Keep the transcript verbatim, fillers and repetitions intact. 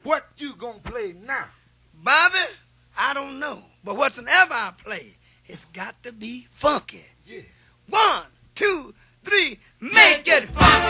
What you gonna play now? Bobby, I don't know. But whatsoever I play, it's got to be funky. Yeah. One, two, three, make it funky.